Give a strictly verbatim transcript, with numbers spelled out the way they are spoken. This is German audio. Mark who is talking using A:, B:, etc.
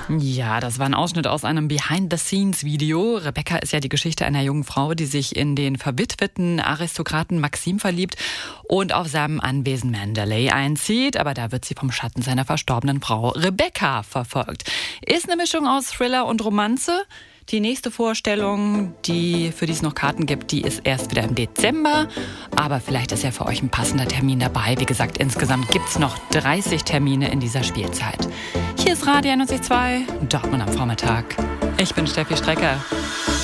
A: Ja, das war ein Ausschnitt aus einem Behind-the-Scenes-Video. Rebecca ist ja die Geschichte einer jungen Frau, die sich in den verwitweten Aristokraten Maxim verliebt und auf seinem Anwesen Mandalay einzieht. Aber da wird sie vom Schatten seiner verstorbenen Frau Rebecca verfolgt. Ist eine Mischung aus Thriller und Romanze. Die nächste Vorstellung, die für die es noch Karten gibt, die ist erst wieder im Dezember. Aber vielleicht ist ja für euch ein passender Termin dabei. Wie gesagt, insgesamt gibt es noch dreißig Termine in dieser Spielzeit. Hier ist Radio einundneunzig Komma zwei, Dortmund am Vormittag. Ich bin Steffi Strecker.